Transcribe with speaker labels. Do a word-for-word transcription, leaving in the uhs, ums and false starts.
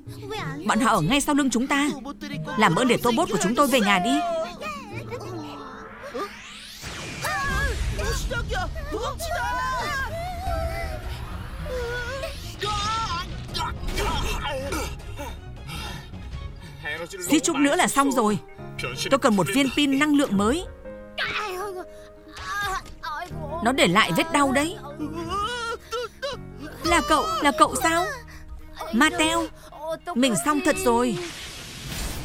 Speaker 1: Bọn họ ở ngay sau lưng chúng ta. Làm ơn để Tobot của chúng tôi về nhà đi. Suýt chút nữa là xong rồi. Tôi cần một viên pin năng lượng mới. Nó để lại vết đau đấy. Là cậu, là cậu sao? Mateo, mình xong thật rồi.